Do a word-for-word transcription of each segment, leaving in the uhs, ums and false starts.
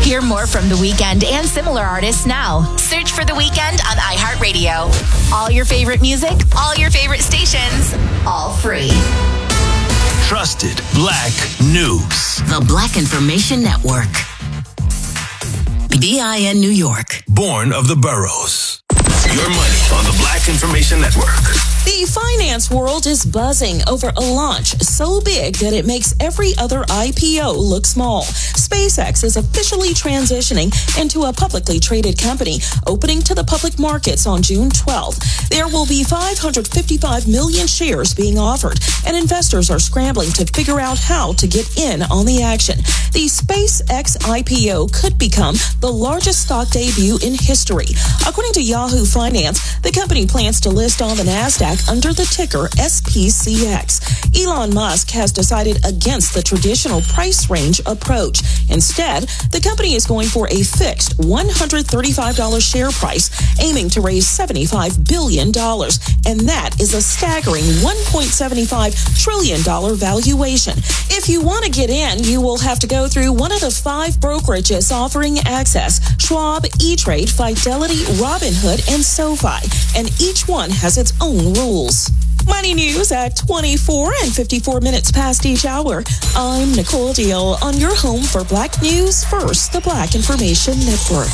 Hear more from The Weeknd and similar artists now. Search for The Weeknd on iHeartRadio. All your favorite music, all your favorite stations, all free. Trusted Black News. The Black Information Network. B I N New York. Born of the boroughs. Your money on the Black Information Network. The finance world is buzzing over a launch so big that it makes every other I P O look small. SpaceX is officially transitioning into a publicly traded company, opening to the public markets on June twelfth. There will be five hundred fifty-five million shares being offered, and investors are scrambling to figure out how to get in on the action. The SpaceX I P O could become the largest stock debut in history. According to Yahoo Finance, the company plans to list on the NASDAQ under the ticker S P C X. Elon Musk has decided against the traditional price range approach. Instead, the company is going for a fixed one hundred thirty-five dollars share price, aiming to raise seventy-five billion dollars. And that is a staggering one point seven five trillion dollars valuation. If you want to get in, you will have to go through one of the five brokerages offering access: Schwab, E-Trade, Fidelity, Robinhood, and SoFi. And each one has its own rules. Money news at twenty-four and fifty-four minutes past each hour. I'm Nicole Deal on your home for Black News First, the Black Information Network.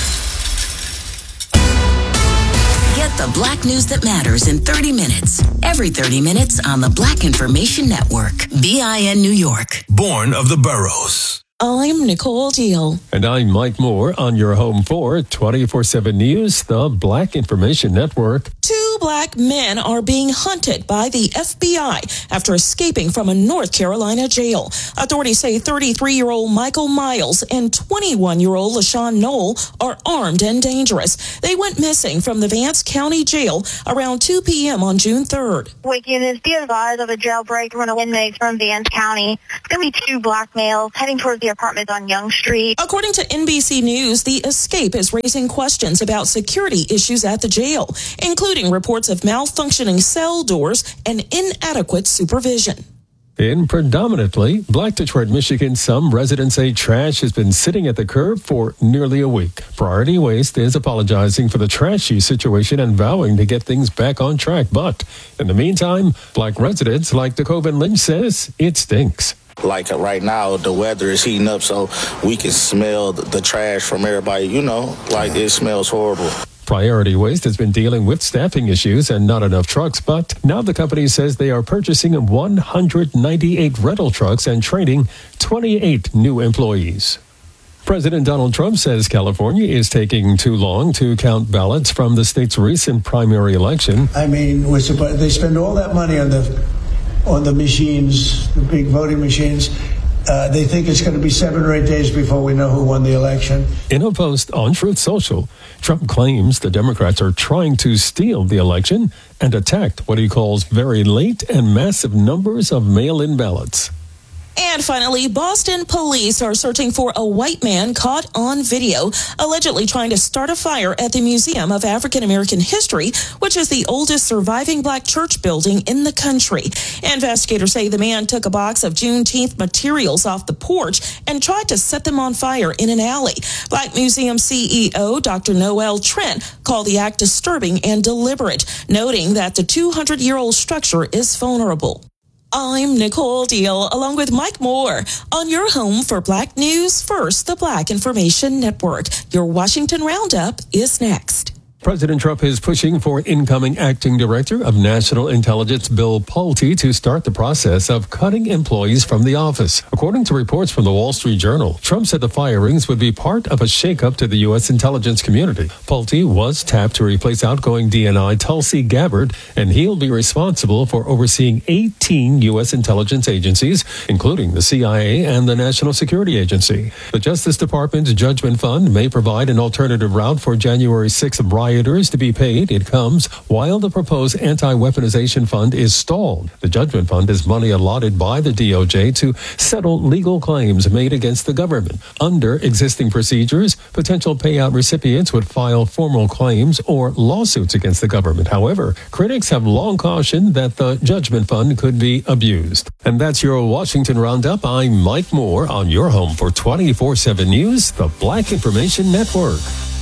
Get the Black news that matters in thirty minutes. Every thirty minutes on the Black Information Network. B I N New York. Born of the boroughs. I'm Nicole Deal. And I'm Mike Moore on your home for twenty-four seven News, the Black Information Network. Two black men are being hunted by the F B I after escaping from a North Carolina jail. Authorities say thirty-three-year-old Michael Miles and twenty-one-year-old LaShawn Knoll are armed and dangerous. They went missing from the Vance County Jail around two p.m. on June third. Waking is be advised of a jailbreak from inmates from Vance County. It's going to be two black males heading towards the apartment on Young Street. According to N B C News, the escape is raising questions about security issues at the jail, including reports of malfunctioning cell doors and inadequate supervision. In predominantly Black Detroit, Michigan, some residents say trash has been sitting at the curb for nearly a week. Priority Waste is apologizing for the trash use situation and vowing to get things back on track. But in the meantime, Black residents like DeCoven Lynch says it stinks. Like right now, the weather is heating up, so we can smell the trash from everybody. You know, like it smells horrible. Priority Waste has been dealing with staffing issues and not enough trucks, but now the company says they are purchasing one hundred ninety-eight rental trucks and training twenty-eight new employees. President Donald Trump says California is taking too long to count ballots from the state's recent primary election. I mean, we're supposed, they spend all that money on the on the machines, the big voting machines. Uh, they think it's going to be seven or eight days before we know who won the election. In a post on Truth Social, Trump claims the Democrats are trying to steal the election and attacked what he calls very late and massive numbers of mail-in ballots. And finally, Boston police are searching for a white man caught on video, allegedly trying to start a fire at the Museum of African American History, which is the oldest surviving black church building in the country. Investigators say the man took a box of Juneteenth materials off the porch and tried to set them on fire in an alley. Black Museum C E O Doctor Noel Trent called the act disturbing and deliberate, noting that the two hundred year old structure is vulnerable. I'm Nicole Deal, along with Mike Moore, on your home for Black News First, the Black Information Network. Your Washington Roundup is next. President Trump is pushing for incoming acting director of national intelligence Bill Pulte to start the process of cutting employees from the office. According to reports from the Wall Street Journal, Trump said the firings would be part of a shakeup to the U S intelligence community. Pulte was tapped to replace outgoing D N I Tulsi Gabbard, and he'll be responsible for overseeing eighteen U S intelligence agencies, including the C I A and the National Security Agency. The Justice Department's Judgment Fund may provide an alternative route for January sixth riot rioters to be paid. It comes while the proposed anti-weaponization fund is stalled. The judgment fund is money allotted by the D O J to settle legal claims made against the government. Under existing procedures, potential payout recipients would file formal claims or lawsuits against the government. However, critics have long cautioned that the judgment fund could be abused. And that's your Washington Roundup. I'm Mike Moore on your home for twenty-four seven News, the Black Information Network.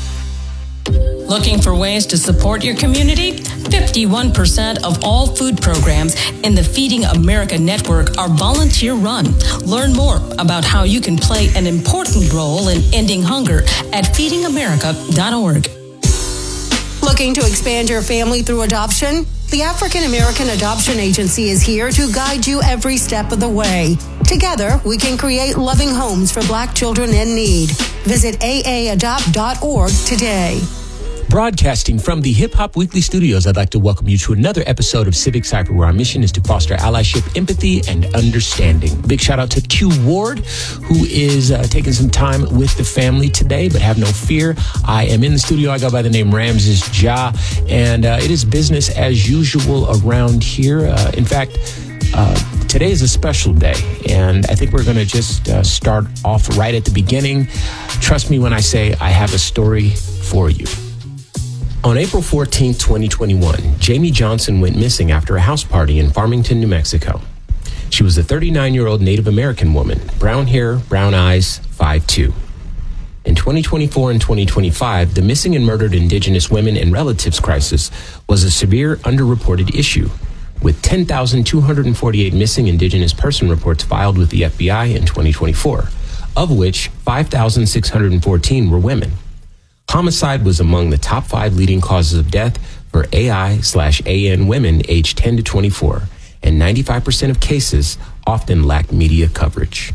Looking for ways to support your community? fifty-one percent of all food programs in the Feeding America network are volunteer run. Learn more about how you can play an important role in ending hunger at feeding america dot org. Looking to expand your family through adoption? The African American Adoption Agency is here to guide you every step of the way. Together, we can create loving homes for Black children in need. Visit a a adopt dot org today. Broadcasting from the Hip Hop Weekly Studios, I'd like to welcome you to another episode of Civic Cypher, where our mission is to foster allyship, empathy, and understanding. Big shout out to Q Ward, who is uh, taking some time with the family today, but have no fear. I am in the studio. I go by the name Ramses Ja, and uh, it is business as usual around here. Uh, in fact, uh, today is a special day, and I think we're going to just uh, start off right at the beginning. Trust me when I say I have a story for you. On April fourteenth, twenty twenty-one, Jamie Johnson went missing after a house party in Farmington, New Mexico. She was a thirty-nine-year-old Native American woman, brown hair, brown eyes, five foot two. In twenty twenty-four and twenty twenty-five, the missing and murdered Indigenous women and relatives crisis was a severe underreported issue, with ten thousand two hundred forty-eight missing Indigenous person reports filed with the F B I in twenty twenty-four, of which five thousand six hundred fourteen were women. Homicide was among the top five leading causes of death for A I slash A N women aged ten to twenty-four, and ninety-five percent of cases often lacked media coverage.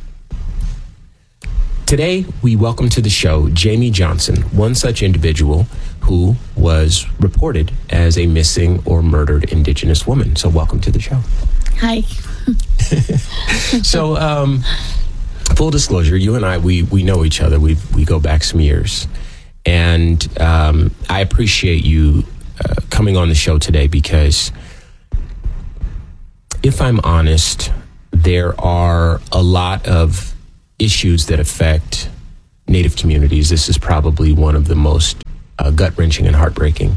Today, we welcome to the show Jamie Johnson, one such individual who was reported as a missing or murdered Indigenous woman. So welcome to the show. Hi. So, um, full disclosure, you and I, we we know each other. We we go back some years. And um, I appreciate you uh, coming on the show today because, if I'm honest, there are a lot of issues that affect Native communities. This is probably one of the most uh, gut-wrenching and heartbreaking.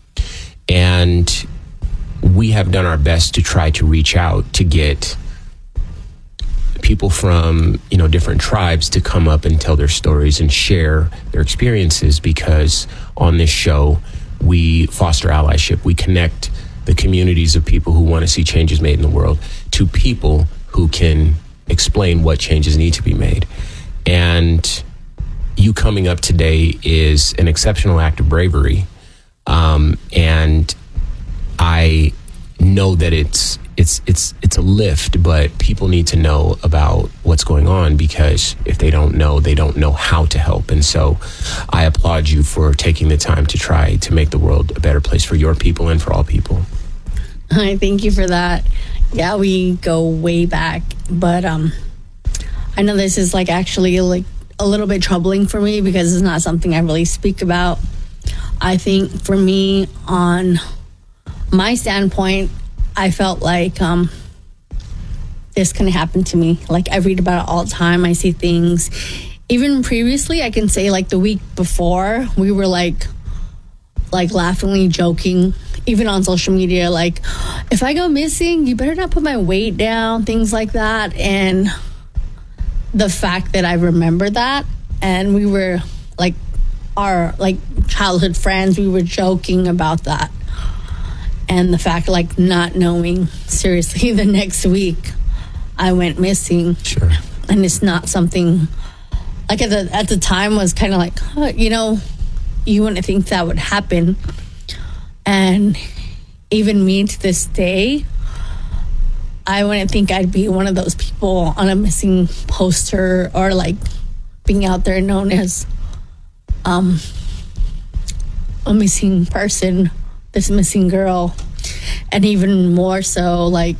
And we have done our best to try to reach out to get people from, you know, different tribes to come up and tell their stories and share their experiences, because on this show, we foster allyship. We connect the communities of people who want to see changes made in the world to people who can explain what changes need to be made. And you coming up today is an exceptional act of bravery. Um, and I know that it's It's it's it's a lift, but people need to know about what's going on, because if they don't know, they don't know how to help. And so I applaud you for taking the time to try to make the world a better place for your people and for all people. I thank you for that. Yeah, we go way back, but um, I know this is like actually like a little bit troubling for me because it's not something I really speak about. I think for me, on my standpoint, I felt like um, this can happen to me. Like, I read about it all the time. I see things. Even previously, I can say like the week before, we were like, like laughingly joking, even on social media, like, if I go missing, you better not put my weight down, things like that. And the fact that I remember that, and we were like our like childhood friends, we were joking about that. And the fact, like, not knowing, seriously, the next week I went missing. Sure. And it's not something, like, at the at the time was kind of like, huh, you know, you wouldn't think that would happen. And even me to this day, I wouldn't think I'd be one of those people on a missing poster or, like, being out there known as um, a missing person. This missing girl. And even more so, like,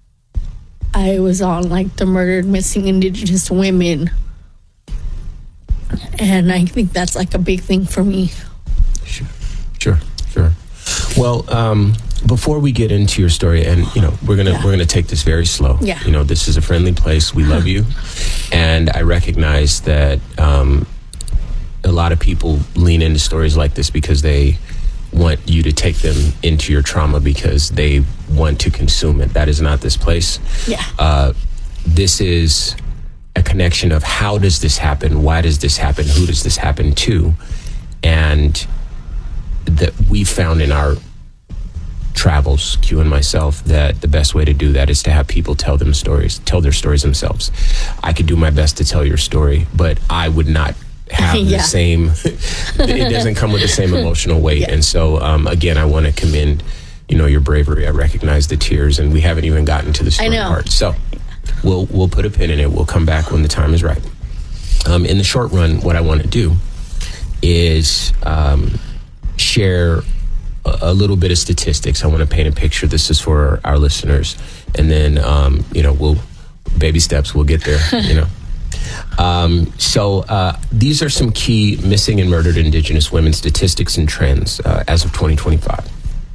I was on like the murdered missing Indigenous women, and I think that's like a big thing for me. Sure, sure. Well, um, before we get into your story, and you know, we're gonna yeah. we're gonna take this very slow. Yeah. You know, this is a friendly place. We love you, and I recognize that um, a lot of people lean into stories like this because they want you to take them into your trauma because they want to consume it. That is not this place. Yeah. Uh, this is a connection of how does this happen? Why does this happen? Who does this happen to? And that we found in our travels, Q and myself, that the best way to do that is to have people tell them stories, tell their stories themselves. I could do my best to tell your story, but I would not have yeah. the same, it doesn't come with the same emotional weight. Yeah. And so, um, again, I want to commend, you know, your bravery. I recognize the tears, and we haven't even gotten to the story part. So we'll, we'll put a pin in it. We'll come back when the time is right. Um, in the short run, what I want to do is um, share a, a little bit of statistics. I want to paint a picture. This is for our listeners. And then, um, you know, we'll, baby steps, we'll get there, you know. Um, so uh, these are some key missing and murdered Indigenous women statistics and trends uh, as of twenty twenty-five.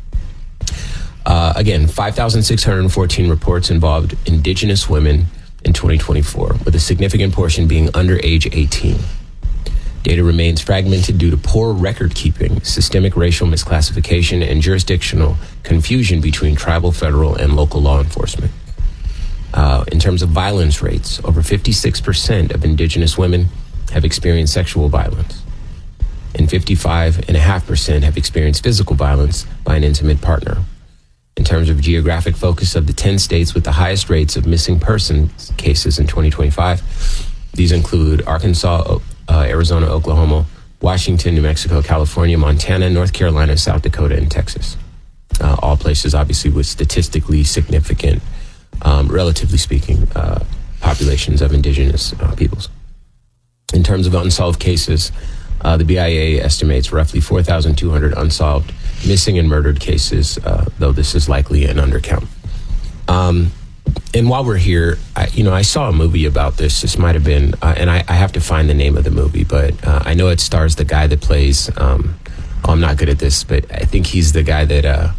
Uh, again, five thousand six hundred fourteen reports involved Indigenous women in twenty twenty-four, with a significant portion being under age eighteen. Data remains fragmented due to poor record keeping, systemic racial misclassification, and jurisdictional confusion between tribal, federal, and local law enforcement. Uh, in terms of violence rates, over fifty-six percent of Indigenous women have experienced sexual violence, and fifty-five point five percent have experienced physical violence by an intimate partner. In terms of geographic focus, of the ten states with the highest rates of missing persons cases in twenty twenty-five, these include Arkansas, uh, Arizona, Oklahoma, Washington, New Mexico, California, Montana, North Carolina, South Dakota, and Texas. Uh, all places, obviously, with statistically significant, um, relatively speaking, uh, populations of Indigenous uh, peoples. In terms of unsolved cases, uh, the B I A estimates roughly four thousand two hundred unsolved missing and murdered cases, uh, though this is likely an undercount. Um, and while we're here, I, you know, I saw a movie about this. This might have been, uh, and I, I have to find the name of the movie, but uh, I know it stars the guy that plays, um, oh, I'm not good at this, but I think he's the guy that, uh,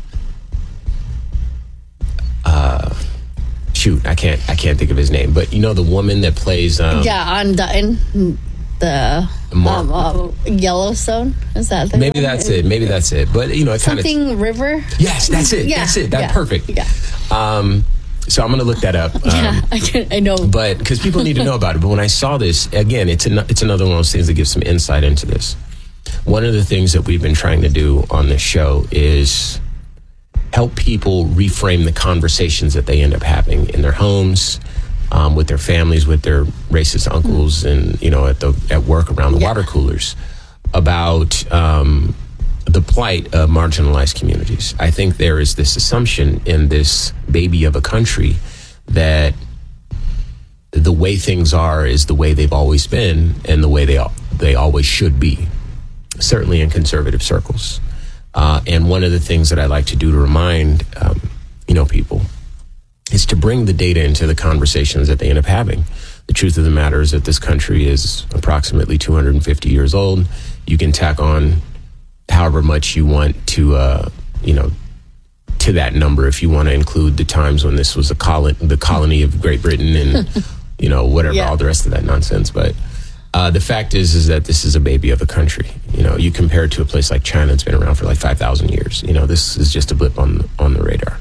uh, shoot, I can't, I can't think of his name, but you know, the woman that plays, um, yeah, on Dutton, the um, uh, Yellowstone, is that the maybe one? that's it maybe that's it but you know, it kind of something river, yes, that's it, yeah, that's it, that's yeah, perfect. Yeah. Um, so I'm gonna look that up. Um, yeah, I, can, I know, but because people need to know about it. But when I saw this again, it's an, it's another one of those things that gives some insight into this. One of the things that we've been trying to do on this show is help people reframe the conversations that they end up having in their homes, um, with their families, with their racist uncles, and you know, at the at work around the yeah. water coolers, about um, the plight of marginalized communities. I think there is this assumption in this baby of a country that the way things are is the way they've always been and the way they they always should be, certainly in conservative circles. Uh, and one of the things that I like to do to remind um, you know, people is to bring the data into the conversations that they end up having. The truth of the matter is that this country is approximately two hundred fifty years old. You can tack on however much you want to, uh, you know, to that number if you want to include the times when this was a colony, the colony of Great Britain, and you know, whatever, yeah. all the rest of that nonsense. But uh, the fact is, is that this is a baby of a country. You know, you compare it to a place like China that's been around for like five thousand years. You know, this is just a blip on on the radar.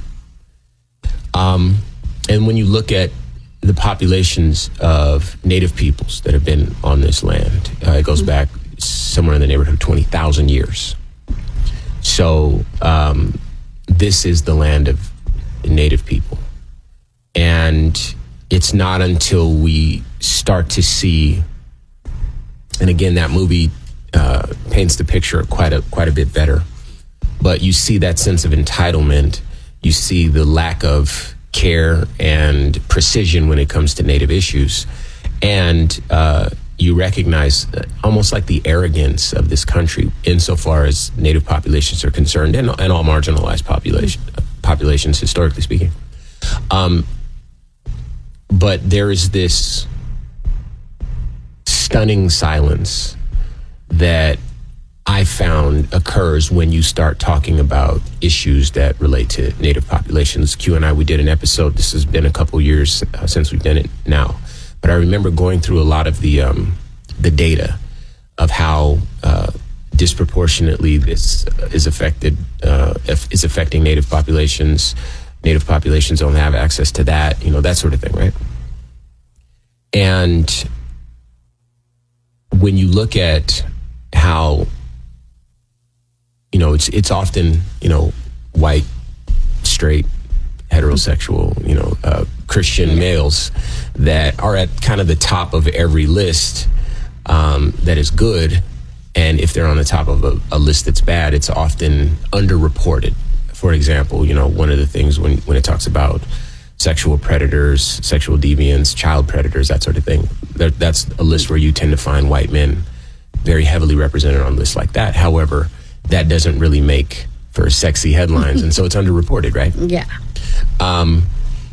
Um, and when you look at the populations of native peoples that have been on this land, uh, it goes mm-hmm. back somewhere in the neighborhood of twenty thousand years. So um, this is the land of native people. And it's not until we start to see, and again, that movie uh, paints the picture quite a, quite a bit better, but you see that sense of entitlement. You see the lack of care and precision when it comes to Native issues. And uh, you recognize almost like the arrogance of this country insofar as Native populations are concerned, and, and all marginalized population, populations, historically speaking. Um, but there is this stunning silence that I found occurs when you start talking about issues that relate to Native populations. Q and I, we did an episode. This has been a couple years uh, since we've done it now. But I remember going through a lot of the um, the data of how uh, disproportionately this is affected, uh, is affecting Native populations. Native populations don't have access to that, you know, that sort of thing, right? And when you look at how, you know, it's it's often, you know, white, straight, heterosexual, you know, uh, Christian males that are at kind of the top of every list um, that is good. And if they're on the top of a, a list that's bad, it's often underreported. For example, you know, one of the things when, when it talks about sexual predators, sexual deviants, child predators, that sort of thing, that, that's a list where you tend to find white men very heavily represented on lists like that. However, that doesn't really make for sexy headlines, and so it's underreported, right? Yeah. Um,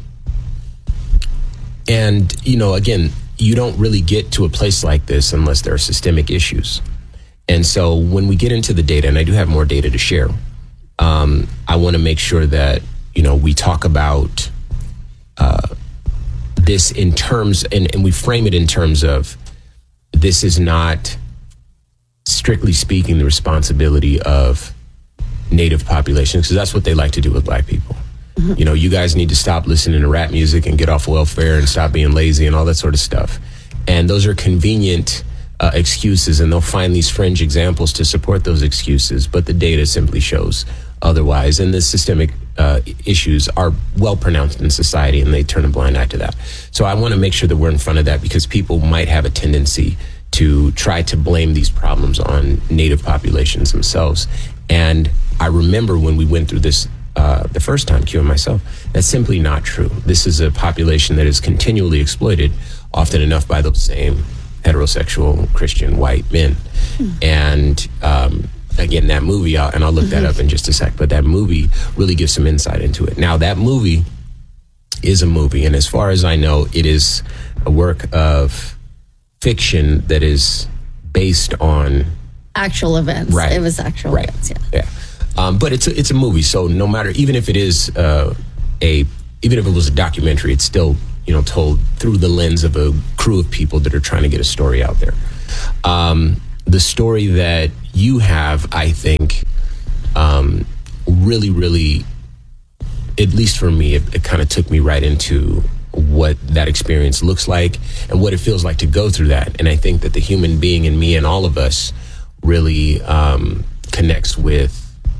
and, you know, again, you don't really get to a place like this unless there are systemic issues. And so when we get into the data, and I do have more data to share, um, I want to make sure that, you know, we talk about uh, this in terms, and, and we frame it in terms of this is not, strictly speaking, the responsibility of Native populations, because that's what they like to do with Black people. Mm-hmm. You know, you guys need to stop listening to rap music and get off welfare and stop being lazy and all that sort of stuff. And those are convenient uh, excuses, and they'll find these fringe examples to support those excuses, but the data simply shows otherwise. And the systemic uh, issues are well pronounced in society, and they turn a blind eye to that. So I want to make sure that we're in front of that, because people might have a tendency to try to blame these problems on Native populations themselves. And I remember when we went through this uh, the first time, Q and myself, that's simply not true. This is a population that is continually exploited, often enough by those same heterosexual Christian white men. Mm. And um, again, that movie, I'll, and I'll look that up in just a sec, but that movie really gives some insight into it. Now, that movie is a movie, and as far as I know, it is a work of fiction that is based on actual events. Right. It was actual right. events, yeah. Yeah. Um, but it's a, it's a movie, so no matter, even if it is uh, a, even if it was a documentary, it's still, you know, told through the lens of a crew of people that are trying to get a story out there. Um, the story that you have, I think, um, really, really, at least for me, it, it kind of took me right into what that experience looks like and what it feels like to go through that. And I think that the human being in me and all of us really um, connects with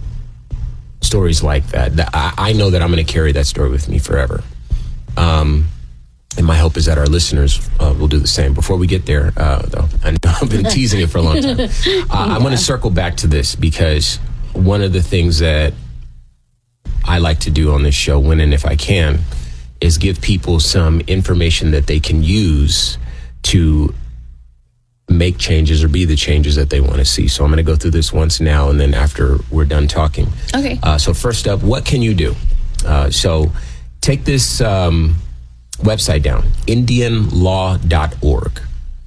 stories like that. I, I know that I'm going to carry that story with me forever. Um, and my hope is that our listeners uh, will do the same. Before we get there, uh, though, I know I've been teasing it for a long time. Uh, yeah. I want to circle back to this, because one of the things that I like to do on this show, when and if I can, is give people some information that they can use to make changes or be the changes that they want to see. So I'm going to go through this once now, and then after we're done talking. Okay. Uh, so first up, what can you do? Uh, so take this um, website down, indian law dot org.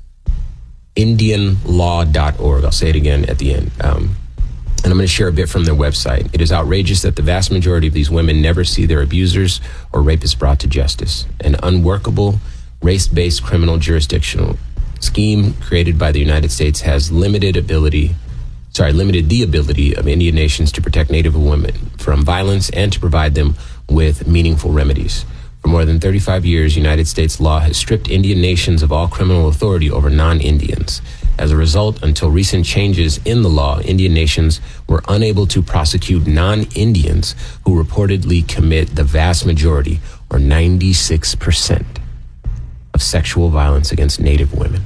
indian law dot org. I'll say it again at the end. Um, And I'm going to share a bit from their website. It is outrageous that the vast majority of these women never see their abusers or rapists brought to justice. An unworkable, race-based criminal jurisdictional scheme created by the United States has limited ability, sorry, limited the ability of Indian nations to protect Native women from violence and to provide them with meaningful remedies. For more than thirty-five years, United States law has stripped Indian nations of all criminal authority over non-Indians. As a result, until recent changes in the law, Indian nations were unable to prosecute non-Indians who reportedly commit the vast majority, or ninety-six percent, of sexual violence against Native women.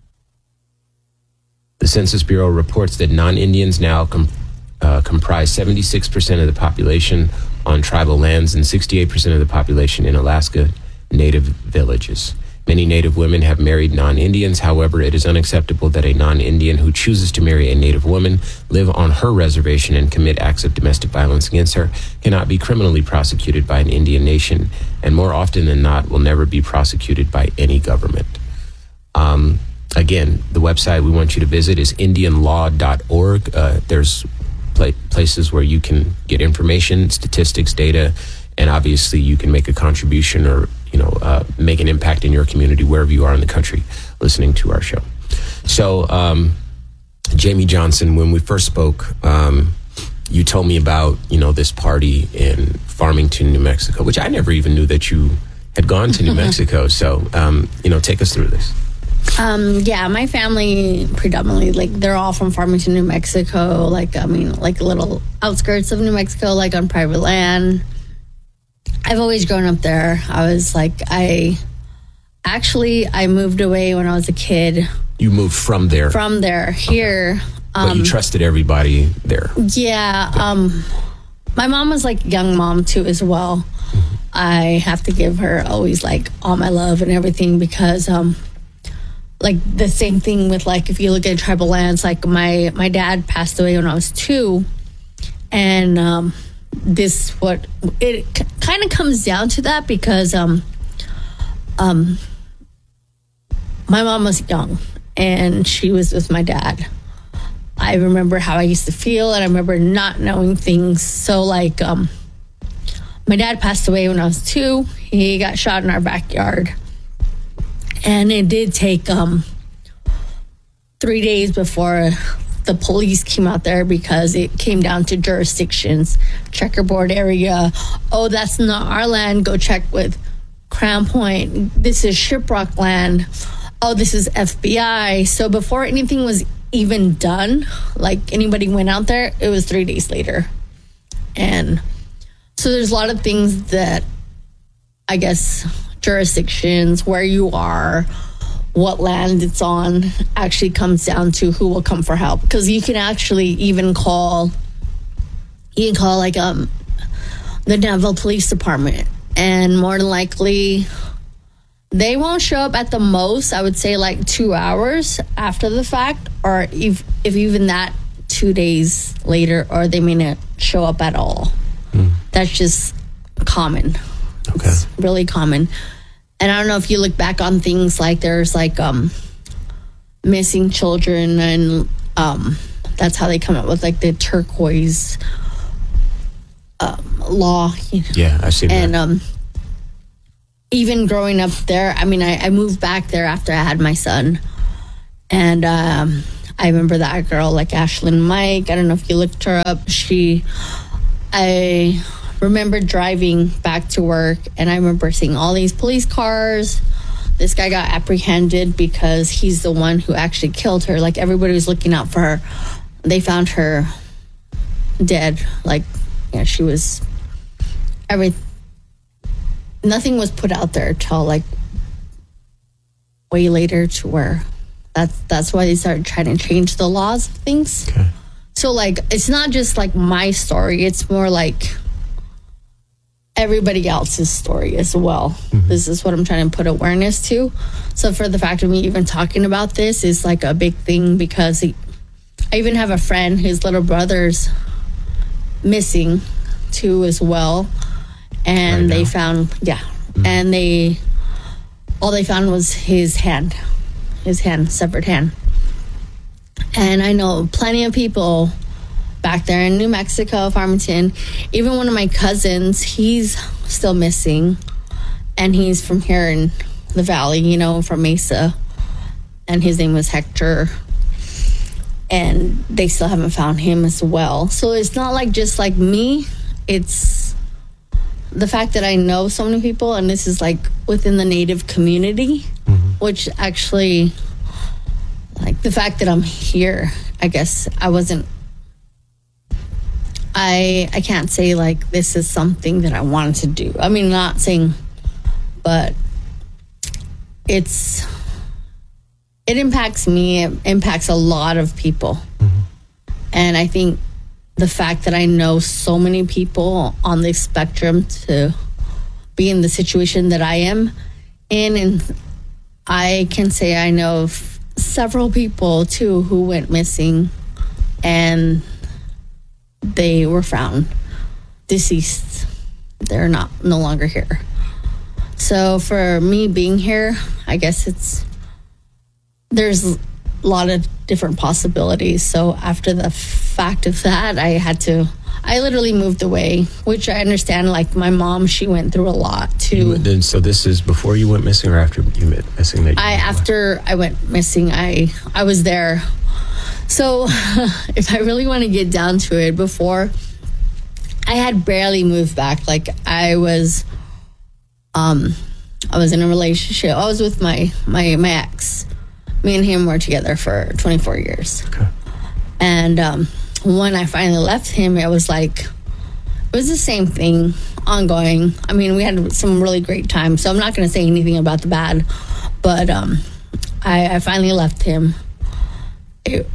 The Census Bureau reports that non-Indians now com- uh, comprise seventy-six percent of the population on tribal lands and sixty-eight percent of the population in Alaska Native villages. Many Native women have married non-Indians. However, it is unacceptable that a non-Indian who chooses to marry a Native woman, live on her reservation, and commit acts of domestic violence against her cannot be criminally prosecuted by an Indian nation, and more often than not will never be prosecuted by any government. Um, again, the website we want you to visit is indian law dot org. Uh, there's pla- places where you can get information, statistics, data, and obviously you can make a contribution or, you know, uh, make an impact in your community wherever you are in the country listening to our show. So, um, Jamie Johnson, when we first spoke, um, you told me about, you know, this party in Farmington, New Mexico, which I never even knew that you had gone to New Mexico. So, um, you know, take us through this. Um, yeah, my family predominantly, like, they're all from Farmington, New Mexico. Like, I mean, like little outskirts of New Mexico, like on private land. I've always grown up there. I was like, I actually, I moved away when I was a kid. You moved from there? From there, here. Okay. But um, you trusted everybody there? Yeah. Um, my mom was like young mom too as well. Mm-hmm. I have to give her always like all my love and everything because um, like the same thing with like if you look at tribal lands, like my, my dad passed away when I was two. And um, this what it c- kind of comes down to that because um, um, my mom was young and she was with my dad. I remember how I used to feel and I remember not knowing things. So like um, my dad passed away when I was two. He got shot in our backyard. And it did take um, three days before the police came out there because it came down to jurisdictions, checkerboard area. Oh, that's not our land. Go check with Crown Point. This is Shiprock land. Oh, this is F B I. So before anything was even done, like anybody went out there, it was three days later. And so there's a lot of things that I guess jurisdictions, where you are, what land it's on, actually comes down to who will come for help. Because you can actually even call, you can call like um the Danville Police Department, and more than likely they won't show up at the most, I would say like two hours after the fact, or if, if even that, two days later, or they may not show up at all. Mm. That's just common. Okay. It's really common. And I don't know if you look back on things like there's like um, missing children, and um, that's how they come up with like the turquoise um, law. You know? Yeah, I see that. And um, even growing up there, I mean, I, I moved back there after I had my son. And um, I remember that girl, like Ashlyn Mike. I don't know if you looked her up. She, I remember driving back to work, and I remember seeing all these police cars. This guy got apprehended because he's the one who actually killed her. Like, everybody was looking out for her. They found her dead. Like, yeah, she was every nothing was put out there till like way later, to where that's that's why they started trying to change the laws of things. Okay. So like, it's not just like my story, it's more like everybody else's story as well. Mm-hmm. This is what I'm trying to put awareness to. So for the fact of me even talking about this is like a big thing, because he, I even have a friend, his little brother's missing too as well. And right they found, yeah, mm-hmm. and they, all they found was his hand, his hand, severed hand. And I know plenty of people back there in New Mexico, Farmington. Even one of my cousins, he's still missing. And he's from here in the valley, you know, from Mesa. And his name was Hector. And they still haven't found him as well. So it's not like just like me. It's the fact that I know so many people, and this is like within the Native community, mm-hmm. which actually, like the fact that I'm here, I guess I wasn't, I I can't say like this is something that I wanted to do. I mean, not saying, but it's, it impacts me, it impacts a lot of people. Mm-hmm. And I think the fact that I know so many people on the spectrum to be in the situation that I am in, and I can say I know of several people too who went missing and they were found deceased. They're not no longer here. So for me being here, I guess it's there's a lot of different possibilities. So after the fact of that, I had to, I literally moved away, which I understand. Like my mom, she went through a lot too. You, then, so this is before you went missing or after you went missing? That you I after I went missing, I I was there. So if I really want to get down to it, before I had barely moved back. Like I was, um, I was in a relationship. I was with my my my ex. Me and him were together for twenty-four years. Okay. And um, when I finally left him, it was like, it was the same thing, ongoing. I mean, we had some really great times, so I'm not going to say anything about the bad, but um, I, I finally left him. It,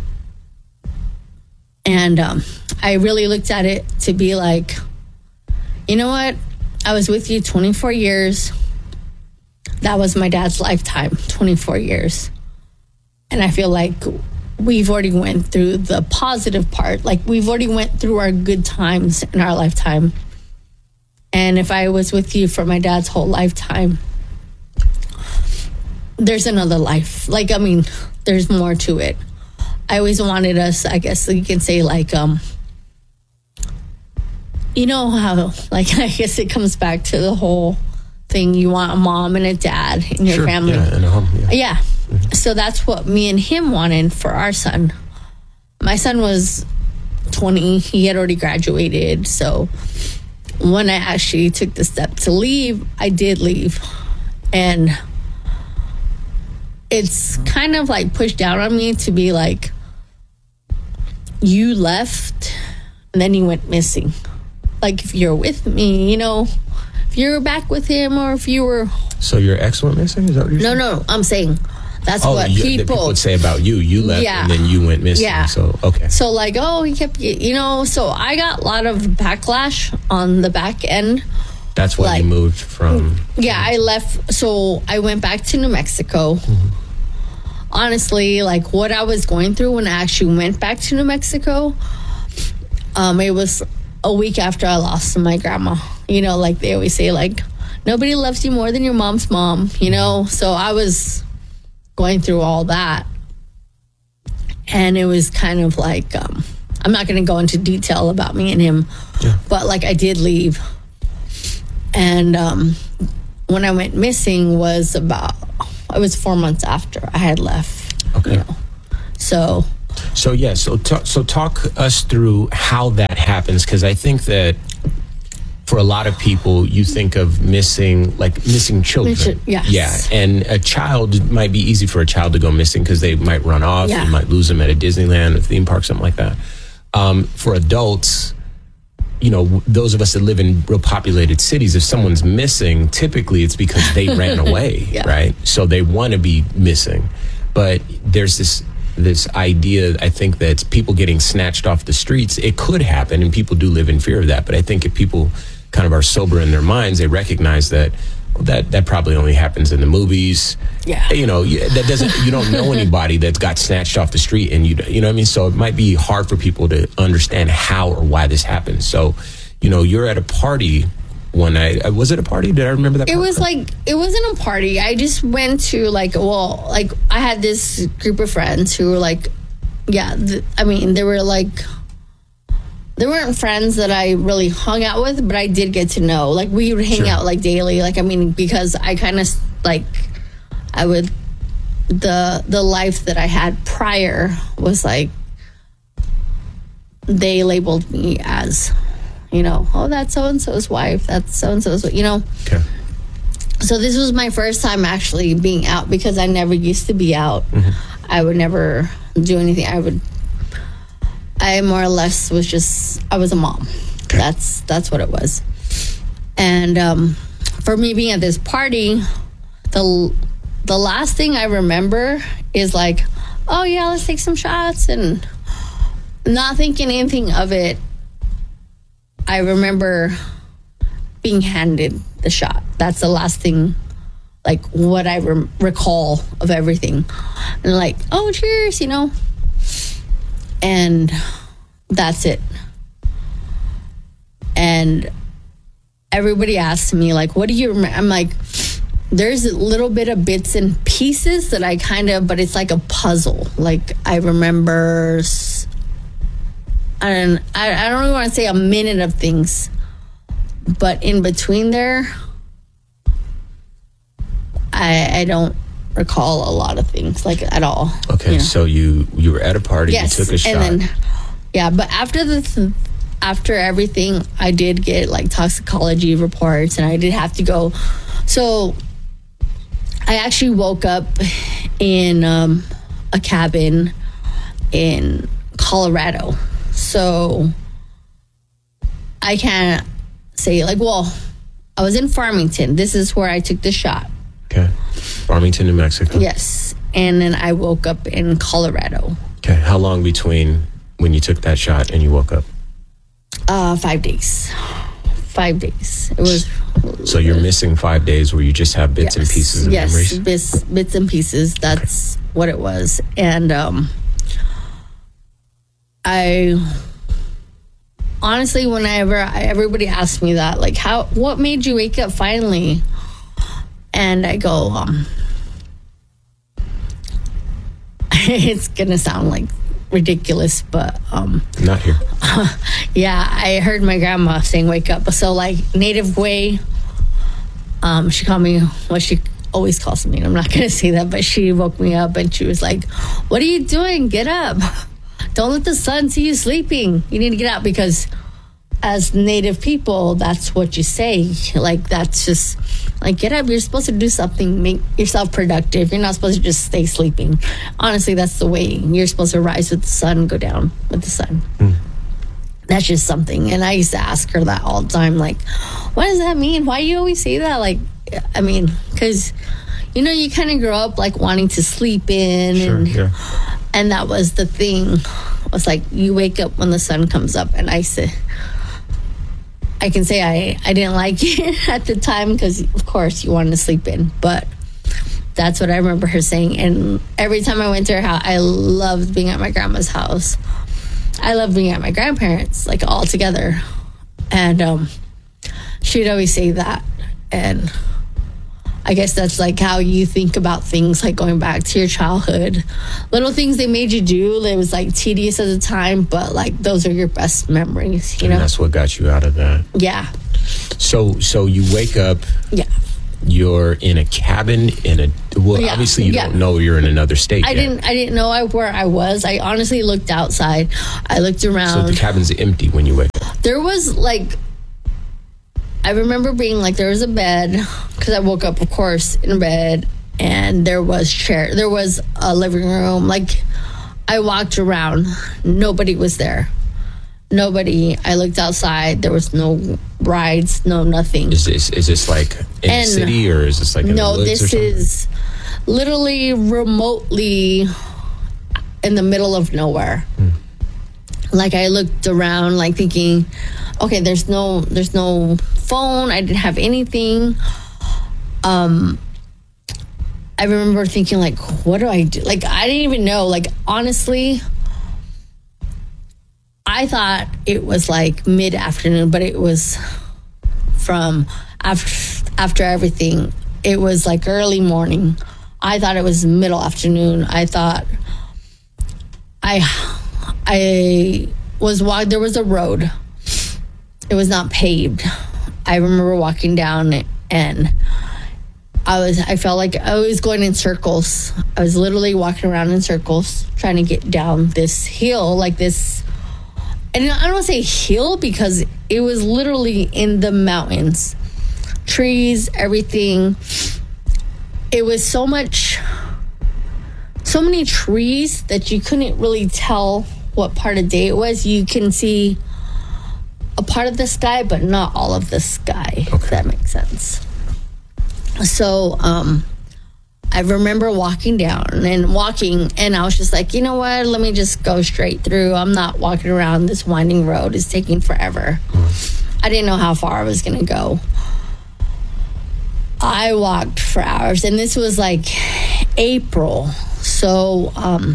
and um, I really looked at it to be like, you know what? I was with you twenty-four years. That was my dad's lifetime, twenty-four years. And I feel like we've already went through the positive part. Like we've already went through our good times in our lifetime. And if I was with you for my dad's whole lifetime, there's another life. Like, I mean, there's more to it. I always wanted us, I guess you can say, like, um, you know how, like, I guess it comes back to the whole thing. You want a mom and a dad in your sure, family. Yeah, and a home, yeah. yeah. So that's what me and him wanted for our son. My son was twenty. He had already graduated. So when I actually took the step to leave, I did leave. And it's kind of like pushed down on me to be like, you left and then you went missing. Like if you're with me, you know, if you're back with him or if you were... So your ex went missing? Is that what you're no, saying? No, no, I'm saying... That's oh, what you, people, people would say about you. You left yeah, and then you went missing. Yeah. So, okay. So, like, oh, he kept, you know, so I got a lot of backlash on the back end. That's why like, you moved from. Yeah, I left. So I went back to New Mexico. Mm-hmm. Honestly, like what I was going through when I actually went back to New Mexico, um, it was a week after I lost my grandma. You know, like they always say, like, nobody loves you more than your mom's mom, you know? So I was going through all that, and it was kind of like um I'm not going to go into detail about me and him, yeah. but like I did leave, and um when I went missing was about it was four months after I had left. Okay. You know? So so yeah so talk, so talk us through how that happens, because I think that for a lot of people, you think of missing, like missing children. Yes. Yeah. And a child, it might be easy for a child to go missing because they might run off. Yeah. You might lose them at a Disneyland, a theme park, something like that. Um, for adults, you know, those of us that live in real populated cities, if someone's missing, typically it's because they ran away, yeah. right? So they want to be missing. But there's this this idea, I think, that people getting snatched off the streets, it could happen, and people do live in fear of that. But I think if people kind of are sober in their minds, they recognize that well, that that probably only happens in the movies. Yeah, you know, that doesn't. You don't know anybody that's got snatched off the street, and you you know what I mean. So it might be hard for people to understand how or why this happens. So, you know, you're at a party one night. Was it a party? Did I remember that? It part? was like it wasn't a party. I just went to like well, like I had this group of friends who were like, yeah. Th- I mean, they were like. They weren't friends that I really hung out with, but I did get to know. Like, we would hang sure. out, like, daily. Like, I mean, because I kind of, like, I would, the the life that I had prior was, like, they labeled me as, you know, oh, that's so-and-so's wife. That's so-and-so's, you know. Okay. So this was my first time actually being out because I never used to be out. Mm-hmm. I would never do anything. I would... I more or less was just, I was a mom. Okay. That's that's what it was. And um, for me being at this party, the the last thing I remember is like, oh yeah, let's take some shots, and not thinking anything of it. I remember being handed the shot. That's the last thing, like what I re- recall of everything. And like, oh, cheers, you know. And that's it. And everybody asks me, like, what do you remember? I'm like, there's a little bit of bits and pieces that I kind of, but it's like a puzzle. Like I remember, I don't, I, I don't even want to say a minute of things, but in between there, I, I don't recall a lot of things, like at all. Okay, you know? So you you were at a party, yes, you took a shot. And then, yeah, but after the after everything, I did get like toxicology reports, and I did have to go. So I actually woke up in um, a cabin in Colorado. So I can't say like, well, I was in Farmington. This is where I took the shot. Okay. Farmington, New Mexico. Yes. And then I woke up in Colorado. Okay. How long between when you took that shot and you woke up? Uh, five days. Five days. It was. So you're missing five days where you just have bits yes, and pieces of yes, memories? Yes, bits, bits and pieces. That's okay. What it was. And um, I... honestly, whenever I, everybody asks me that, like, how, what made you wake up finally? And I go, um, it's gonna sound like ridiculous, but um, not here. Yeah, I heard my grandma saying "wake up." So, like, native way, um, she called me what she always calls me. I'm not gonna say that, but she woke me up and she was like, "What are you doing? Get up! Don't let the sun see you sleeping. You need to get out," because as Native people, that's what you say. Like, that's just, like, get up. You're supposed to do something, make yourself productive. You're not supposed to just stay sleeping. Honestly, that's the way. You're supposed to rise with the sun and go down with the sun. Mm. That's just something. And I used to ask her that all the time, like, what does that mean? Why do you always say that? Like, I mean, because, you know, you kind of grow up, like, wanting to sleep in. Sure, and, yeah. and that was the thing. It was like, you wake up when the sun comes up. And I said... I can say I, I didn't like it at the time because, of course, you wanted to sleep in. But that's what I remember her saying. And every time I went to her house, I loved being at my grandma's house. I loved being at my grandparents', like, all together. And um, she'd always say that. And I guess that's, like, how you think about things, like, going back to your childhood. Little things they made you do. It was, like, tedious at the time, but, like, those are your best memories, you and know? That's what got you out of that. Yeah. So so you wake up. Yeah. You're in a cabin in a... Well, yeah. obviously you yeah. don't know you're in another state I yet. didn't I didn't know I, where I was. I honestly looked outside. I looked around. So the cabin's empty when you wake up. There was, like... I remember being like, there was a bed, because I woke up, of course, in a bed, and there was chair, there was a living room. Like, I walked around, nobody was there. Nobody. I looked outside, there was no rides, no nothing. Is this is this like in and the city, or is this like in no, the woods this or something? is literally remotely in the middle of nowhere. Hmm. Like, I looked around, like, thinking, okay, there's no, there's no phone. I didn't have anything. Um, I remember thinking, like, what do I do? Like, I didn't even know. Like, honestly, I thought it was, like, mid-afternoon, but it was from after, after everything. It was, like, early morning. I thought it was middle afternoon. I thought I... I was walking, there was a road. It was not paved. I remember walking down and I was, I felt like I was going in circles. I was literally walking around in circles trying to get down this hill, like this. And I don't want to say hill because it was literally in the mountains. Trees, everything. It was so much, so many trees that you couldn't really tell what part of day it was. You can see a part of the sky, but not all of the sky, okay. If that makes sense. So um, I remember walking down and walking, and I was just like, you know what? Let me just go straight through. I'm not walking around this winding road. It's taking forever. I didn't know how far I was going to go. I walked for hours, and this was like April. So um,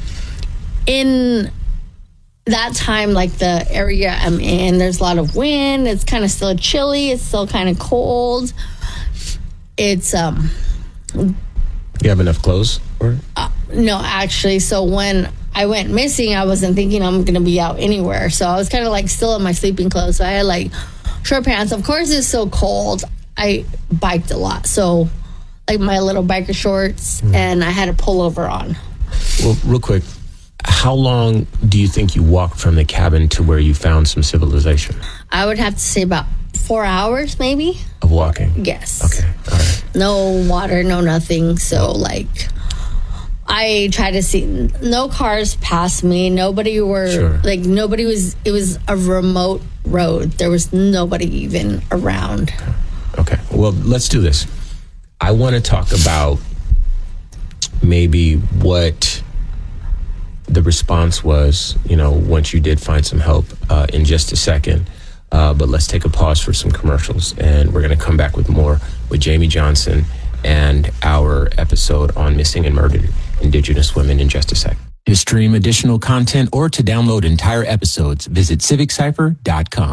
in that time, like the area I'm in, there's a lot of wind. It's kind of still chilly. It's still kind of cold. it's um. You have enough clothes for it? Uh, no, actually. So when I went missing, I wasn't thinking I'm going to be out anywhere. So I was kind of like still in my sleeping clothes. So I had like short pants. Of course, it's so cold. I biked a lot. So like my little biker shorts mm. and I had a pullover on. Well, real quick, how long do you think you walked from the cabin to where you found some civilization? I would have to say about four hours maybe. Of walking? Yes. Okay, all right. No water, no nothing. So, like, I tried to see no cars past me. Nobody were, sure. like, nobody was, it was a remote road. There was nobody even around. Okay. Well, let's do this. I want to talk about maybe what the response was, you know, once you did find some help uh, in just a second. Uh, but let's take a pause for some commercials, and we're going to come back with more with Jamie Johnson and our episode on missing and murdered Indigenous women in just a sec. To stream additional content or to download entire episodes, visit civic cypher dot com.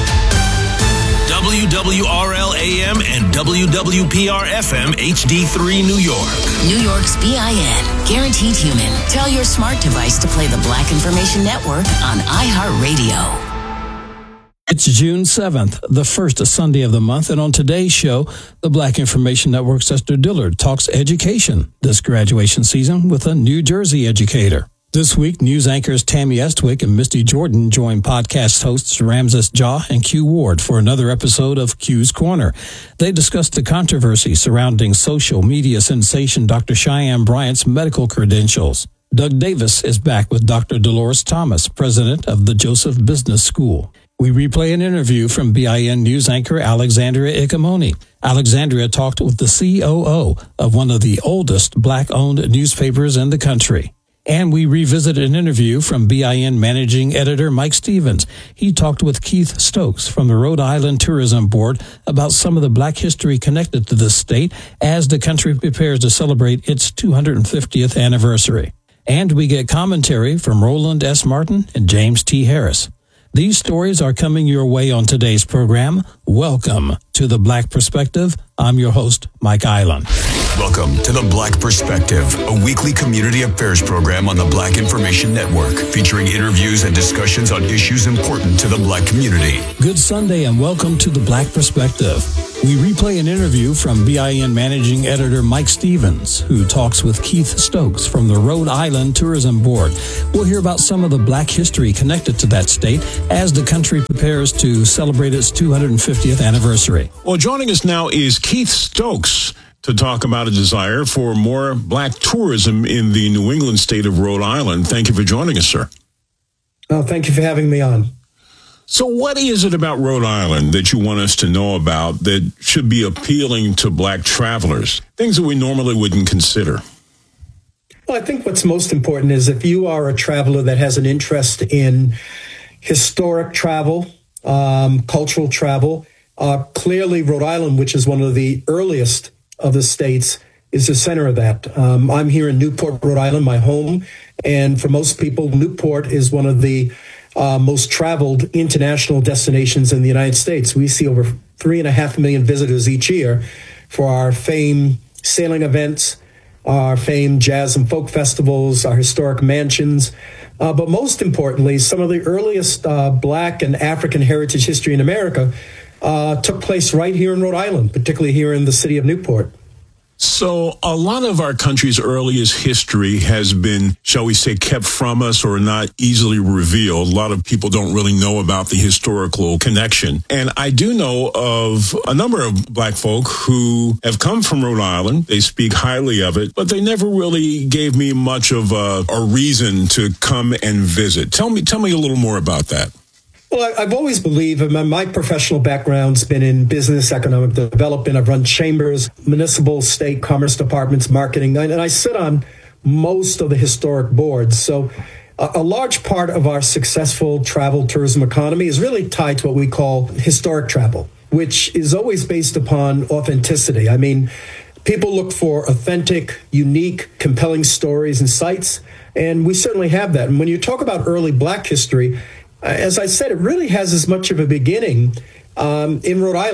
W W R L A M and W W P R F M H D three New York. New York's B I N, guaranteed human. Tell your smart device to play the Black Information Network on iHeartRadio. It's June seventh, the first Sunday of the month, and on today's show, the Black Information Network's Esther Dillard talks education this graduation season with a New Jersey educator. This week, news anchors Tammy Estwick and Misty Jordan join podcast hosts Ramses Jah and Q Ward for another episode of Q's Corner. They discuss the controversy surrounding social media sensation Doctor Cheyenne Bryant's medical credentials. Doug Davis is back with Doctor Dolores Thomas, president of the Joseph Business School. We replay an interview from B I N news anchor Alexandria Icamoni. Alexandria talked with the C O O of one of the oldest Black-owned newspapers in the country. And we revisit an interview from B I N managing editor Mike Stevens. He talked with Keith Stokes from the Rhode Island Tourism Board about some of the Black history connected to this state as the country prepares to celebrate its two hundred fiftieth anniversary. And we get commentary from Roland S. Martin and James T. Harris. These stories are coming your way on today's program. Welcome to The Black Perspective. I'm your host, Mike Island. Welcome to The Black Perspective, a weekly community affairs program on the Black Information Network, featuring interviews and discussions on issues important to the Black community. Good Sunday and welcome to The Black Perspective. We replay an interview from B I N managing editor Mike Stevens, who talks with Keith Stokes from the Rhode Island Tourism Board. We'll hear about some of the Black history connected to that state as the country prepares to celebrate its two hundred fiftieth anniversary. Well, joining us now is Keith Stokes to talk about a desire for more Black tourism in the New England state of Rhode Island. Thank you for joining us, sir. Oh, thank you for having me on. So what is it about Rhode Island that you want us to know about that should be appealing to Black travelers, things that we normally wouldn't consider? Well, I think what's most important is if you are a traveler that has an interest in historic travel, um, cultural travel, uh, clearly Rhode Island, which is one of the earliest of the states, is the center of that. Um, I'm here in Newport, Rhode Island, my home. And for most people, Newport is one of the uh, most traveled international destinations in the United States. We see over three and a half million visitors each year for our famed sailing events, our famed jazz and folk festivals, our historic mansions. Uh, but most importantly, some of the earliest uh, Black and African heritage history in America uh, took place right here in Rhode Island, particularly here in the city of Newport. So a lot of our country's earliest history has been, shall we say, kept from us or not easily revealed. A lot of people don't really know about the historical connection. And I do know of a number of Black folk who have come from Rhode Island. They speak highly of it, but they never really gave me much of a, a reason to come and visit. Tell me, tell me a little more about that. Well, I've always believed, my professional background's been in business, economic development. I've run chambers, municipal, state, commerce departments, marketing, and I sit on most of the historic boards. So a, a large part of our successful travel tourism economy is really tied to what we call historic travel, which is always based upon authenticity. I mean, people look for authentic, unique, compelling stories and sites, and we certainly have that. And when you talk about early Black history, as I said, it really has as much of a beginning um, in Rhode Island.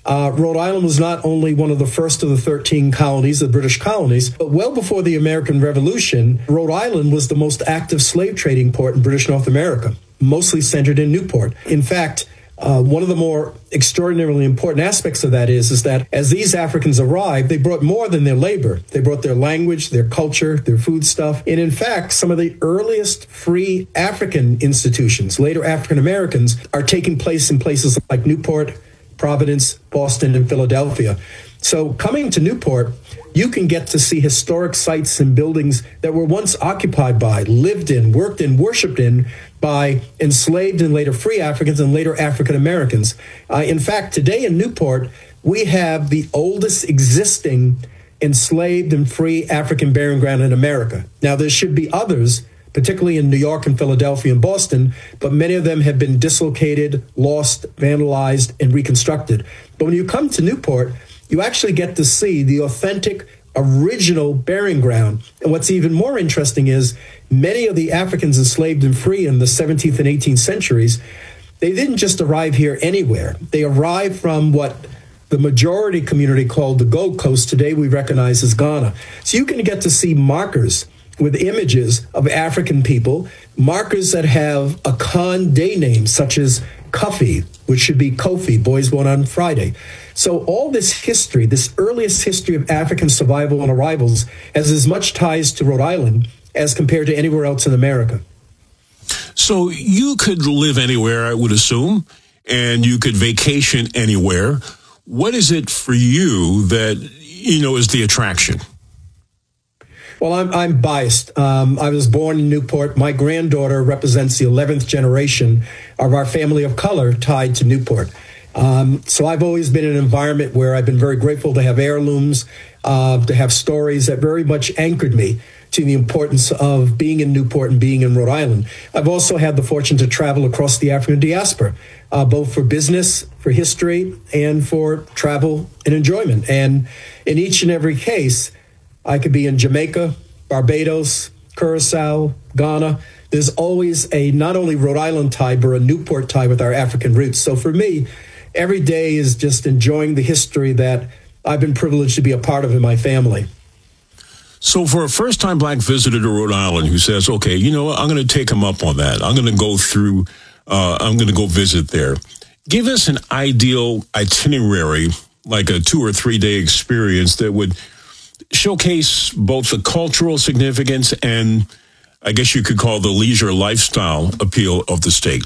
Uh, Rhode Island was not only one of the first of the thirteen colonies, the British colonies, but well before the American Revolution, Rhode Island was the most active slave trading port in British North America, mostly centered in Newport. In fact, uh, one of the more extraordinarily important aspects of that is, is that as these Africans arrived, they brought more than their labor. They brought their language, their culture, their food stuff. And in fact, some of the earliest free African institutions, later African Americans, are taking place in places like Newport, Providence, Boston, and Philadelphia. So coming to Newport, you can get to see historic sites and buildings that were once occupied by, lived in, worked in, worshipped in by enslaved and later free Africans and later African Americans. Uh, in fact, today in Newport, we have the oldest existing enslaved and free African burying ground in America. Now, there should be others, particularly in New York and Philadelphia and Boston, but many of them have been dislocated, lost, vandalized, and reconstructed. But when you come to Newport, you actually get to see the authentic, original burying ground. And what's even more interesting is many of the Africans enslaved and free in the seventeenth and eighteenth centuries, they didn't just arrive here anywhere. They arrived from what the majority community called the Gold Coast, today we recognize as Ghana. So you can get to see markers with images of African people, markers that have a Khan day name, such as Cuffy, which should be Kofi, boys born on Friday. So all this history, this earliest history of African survival and arrivals, has as much ties to Rhode Island as compared to anywhere else in America. So you could live anywhere, I would assume, and you could vacation anywhere. What is it for you that, you know, is the attraction? Well, I'm, I'm biased. Um, I was born in Newport. My granddaughter represents the eleventh generation of our family of color tied to Newport. Um, so I've always been in an environment where I've been very grateful to have heirlooms, uh, to have stories that very much anchored me to the importance of being in Newport and being in Rhode Island. I've also had the fortune to travel across the African diaspora, uh, both for business, for history, and for travel and enjoyment. And in each and every case, I could be in Jamaica, Barbados, Curacao, Ghana. There's always a not only Rhode Island tie, but a Newport tie with our African roots. So for me, every day is just enjoying the history that I've been privileged to be a part of in my family. So for a first-time black visitor to Rhode Island who says, okay, you know what, I'm going to take him up on that. I'm going to go through, uh, I'm going to go visit there. Give us an ideal itinerary, like a two or three-day experience that would showcase both the cultural significance and I guess you could call the leisure lifestyle appeal of the state.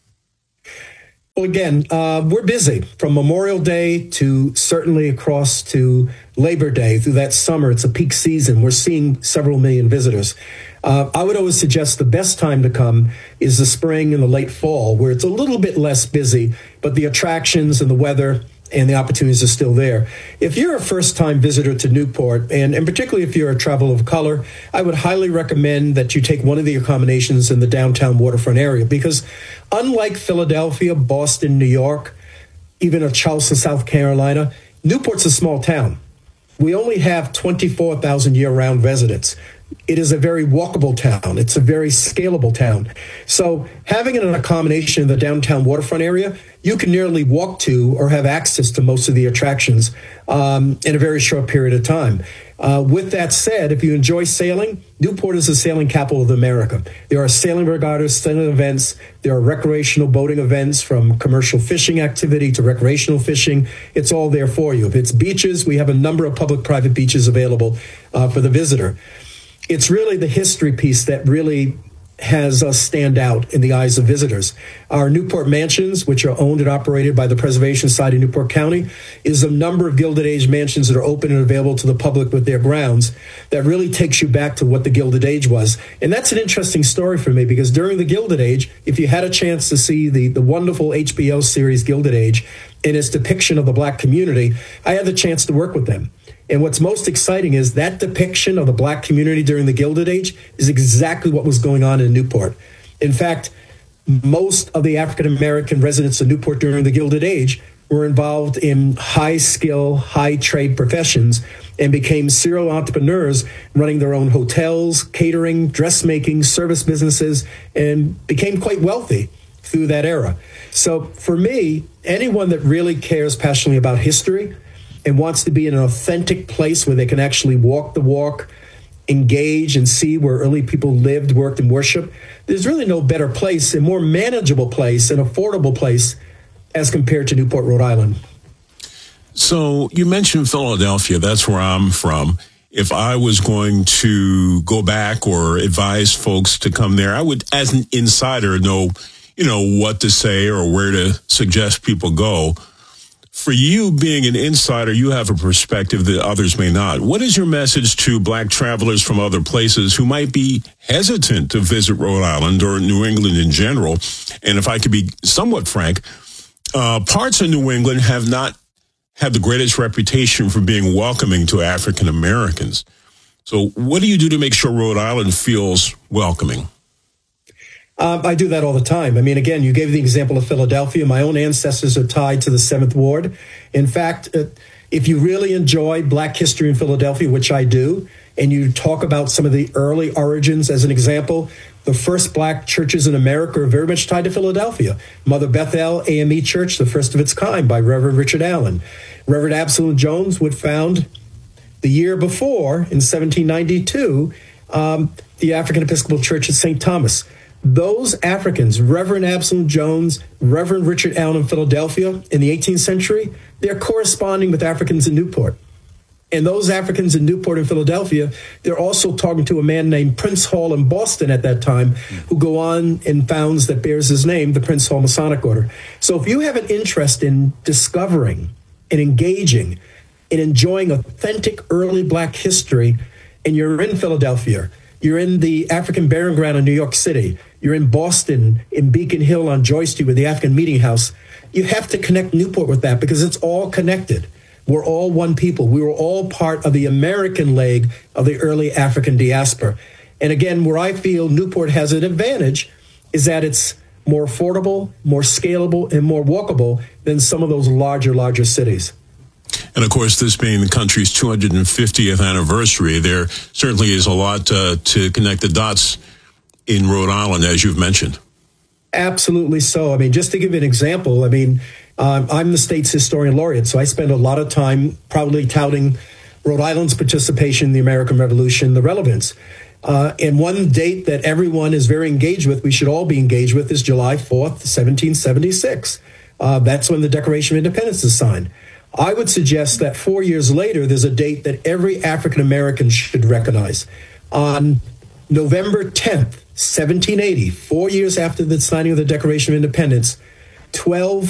Well, again, uh, we're busy from Memorial Day to certainly across to Labor Day through that summer. It's a peak season. We're seeing several million visitors. Uh, I would always suggest the best time to come is the spring and the late fall, where it's a little bit less busy, but the attractions and the weather and the opportunities are still there. If you're a first-time visitor to Newport, and, and particularly if you're a traveler of color, I would highly recommend that you take one of the accommodations in the downtown waterfront area, because unlike Philadelphia, Boston, New York, even a Charleston, South Carolina, Newport's a small town. We only have twenty-four thousand year-round residents. It is a very walkable town. It's a very scalable town. So having an accommodation in the downtown waterfront area, you can nearly walk to or have access to most of the attractions um, in a very short period of time. Uh, with that said, if you enjoy sailing, Newport is the sailing capital of America. There are sailing regattas, sailing events. There are recreational boating events, from commercial fishing activity to recreational fishing. It's all there for you. If it's beaches, we have a number of public-private beaches available uh, for the visitor. It's really the history piece that really has us stand out in the eyes of visitors. Our Newport mansions, which are owned and operated by the Preservation Society of Newport County, is a number of Gilded Age mansions that are open and available to the public with their grounds that really takes you back to what the Gilded Age was. And that's an interesting story for me, because during the Gilded Age, if you had a chance to see the, the wonderful H B O series Gilded Age and its depiction of the black community, I had the chance to work with them. And what's most exciting is that depiction of the black community during the Gilded Age is exactly what was going on in Newport. In fact, most of the African-American residents of Newport during the Gilded Age were involved in high-skill, high-trade professions and became serial entrepreneurs, running their own hotels, catering, dressmaking, service businesses, and became quite wealthy through that era. So for me, anyone that really cares passionately about history and wants to be in an authentic place where they can actually walk the walk, engage and see where early people lived, worked, and worshiped, there's really no better place, a more manageable place, an affordable place as compared to Newport, Rhode Island. So you mentioned Philadelphia. That's where I'm from. If I was going to go back or advise folks to come there, I would, as an insider, know, you know, what to say or where to suggest people go. For you being an insider, you have a perspective that others may not. What is your message to Black travelers from other places who might be hesitant to visit Rhode Island or New England in general? And if I could be somewhat frank, uh, parts of New England have not had the greatest reputation for being welcoming to African Americans. So what do you do to make sure Rhode Island feels welcoming? Um, I do that all the time. I mean, again, you gave the example of Philadelphia. My own ancestors are tied to the seventh Ward. In fact, uh, if you really enjoy Black history in Philadelphia, which I do, and you talk about some of the early origins, as an example, the first Black churches in America are very much tied to Philadelphia. Mother Bethel A M E Church, the first of its kind, by Reverend Richard Allen. Reverend Absalom Jones would found the year before, in seventeen ninety-two, um, the African Episcopal Church at Saint Thomas. Those Africans, Reverend Absalom Jones, Reverend Richard Allen in Philadelphia in the eighteenth century, they're corresponding with Africans in Newport. And those Africans in Newport and Philadelphia, they're also talking to a man named Prince Hall in Boston at that time, who go on and founds that bears his name, the Prince Hall Masonic Order. So if you have an interest in discovering and engaging and enjoying authentic early Black history, and you're in Philadelphia, you're in the African Burial Ground in New York City, you're in Boston, in Beacon Hill on Joy Street with the African Meeting House, you have to connect Newport with that because it's all connected. We're all one people. We were all part of the American leg of the early African diaspora. And again, where I feel Newport has an advantage is that it's more affordable, more scalable, and more walkable than some of those larger, larger cities. And of course, this being the country's two hundred fiftieth anniversary, there certainly is a lot uh, to connect the dots in Rhode Island, as you've mentioned. Absolutely so. I mean, just to give you an example, I mean, um, I'm the state's historian laureate, so I spend a lot of time probably touting Rhode Island's participation in the American Revolution, the relevance. Uh, and one date that everyone is very engaged with, we should all be engaged with, is July fourth, seventeen seventy-six. Uh, that's when the Declaration of Independence is signed. I would suggest that four years later, there's a date that every African American should recognize. On November tenth, seventeen eighty, four years after the signing of the Declaration of Independence, twelve